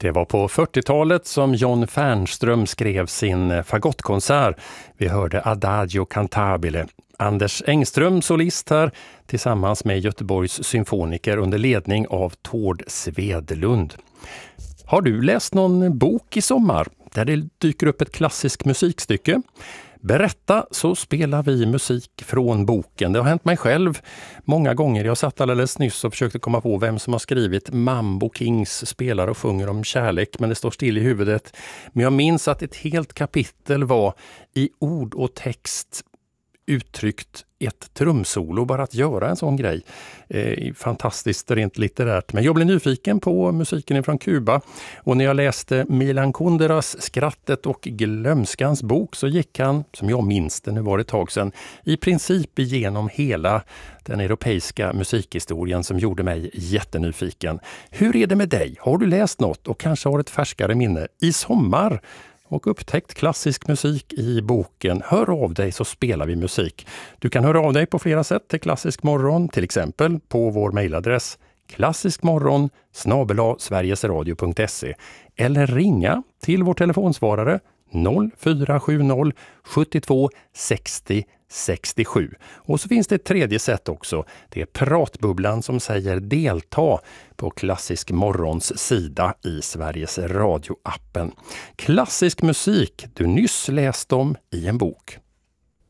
Det var på 40-talet som John Fernström skrev sin fagottkonsert. Vi hörde Adagio Cantabile. Anders Engström, solist här, tillsammans med Göteborgs symfoniker under ledning av Tord Svedlund. Har du läst någon bok i sommar där det dyker upp ett klassiskt musikstycke? Berätta, så spelar vi musik från boken. Det har hänt mig själv många gånger. Jag satt alldeles nyss och försökte komma på vem som har skrivit Mambo Kings spelar och sjunger om kärlek, men det står still i huvudet. Men jag minns att ett helt kapitel var i ord och text uttryckt ett trumsolo, bara att göra en sån grej. Fantastiskt rent litterärt. Men jag blev nyfiken på musiken från Kuba, och när jag läste Milan Kunderas Skrattet och glömskans bok så gick han, som jag minns det, nu var det ett tag sedan, i princip igenom hela den europeiska musikhistorien som gjorde mig jättenyfiken. Hur är det med dig? Har du läst något och kanske har ett färskare minne i sommar och upptäckt klassisk musik i boken? Hör av dig så spelar vi musik. Du kan höra av dig på flera sätt till Klassisk morgon, till exempel på vår mejladress klassiskmorgon@sverigesradio.se eller ringa till vår telefonsvarare 0470 72 60 67. Och så finns det ett tredje sätt också. Det är pratbubblan som säger delta på Klassisk morgons sida i Sveriges Radio-appen. Klassisk musik du nyss läst om i en bok.